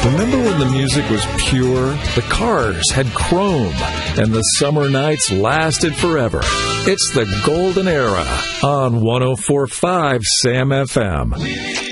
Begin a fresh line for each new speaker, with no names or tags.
Remember when the music was pure? The cars had chrome, and the summer nights lasted forever. It's the golden era on 104.5 Sam FM.